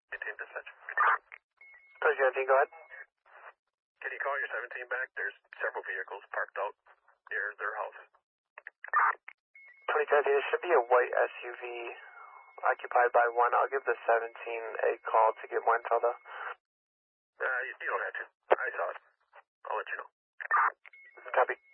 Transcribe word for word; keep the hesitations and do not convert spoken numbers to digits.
Maintain dispatch. Push seventeen, go ahead. Can you call your seventeen back? There's several vehicles parked out near their house. twenty seventeen, there should be a white S U V occupied by one. I'll give the seventeen a call to get more info though. Uh, you, you don't have to. I saw it. I'll let you know. Copy.